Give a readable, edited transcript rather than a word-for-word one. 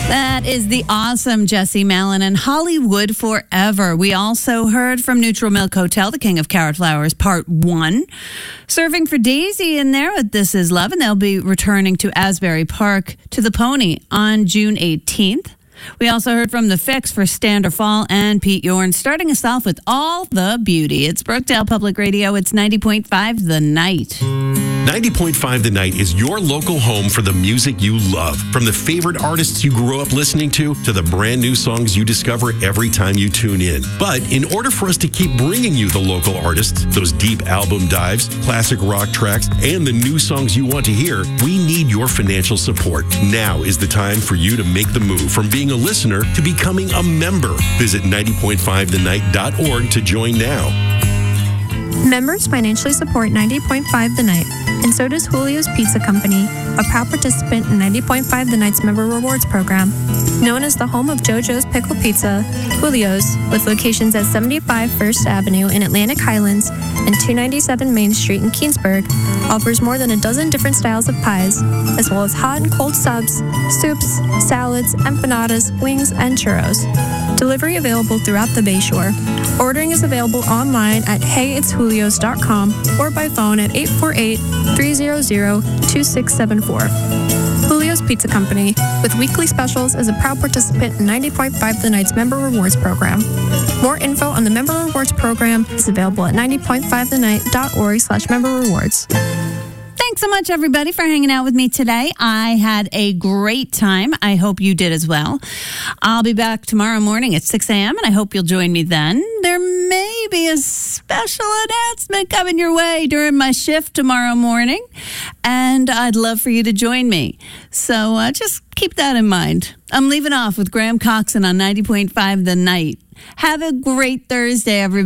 That is the awesome Jesse Malin and Hollywood Forever. We also heard from Neutral Milk Hotel, The King of Carrot Flowers, Part 1. Serving for Daisy in there with This Is Love, and they'll be returning to Asbury Park to the Pony on June 18th. We also heard from The Fix for Stand or Fall and Pete Yorn, starting us off with All the Beauty. It's Brookdale Public Radio. It's 90.5 The Night. 90.5 The Night is your local home for the music you love. From the favorite artists you grew up listening to the brand new songs you discover every time you tune in. But in order for us to keep bringing you the local artists, those deep album dives, classic rock tracks, and the new songs you want to hear, we need your financial support. Now is the time for you to make the move from being a listener to becoming a member. Visit 90.5thenight.org to join now. Members financially support 90.5 The Night, and so does Julio's Pizza Company, a proud participant in 90.5 The Night's Member Rewards Program. Known as the home of JoJo's Pickle Pizza, Julio's, with locations at 75 First Avenue in Atlantic Highlands and 297 Main Street in Keansburg, offers more than a dozen different styles of pies, as well as hot and cold subs, soups, salads, empanadas, wings, and churros. Delivery available throughout the Bayshore. Ordering is available online at heyitsjulios.com or by phone at 848-300-2674. Julio's Pizza Company, with weekly specials, is a proud participant in 90.5 The Night's Member Rewards Program. More info on the Member Rewards Program is available at 90.5thenight.org/member rewards. Thanks so much, everybody, for hanging out with me today. I had a great time. I hope you did as well. I'll be back tomorrow morning at 6 a.m., and I hope you'll join me then. There may be a special announcement coming your way during my shift tomorrow morning, and I'd love for you to join me. So just keep that in mind. I'm leaving off with Graham Coxon on 90.5 The Night. Have a great Thursday, everybody.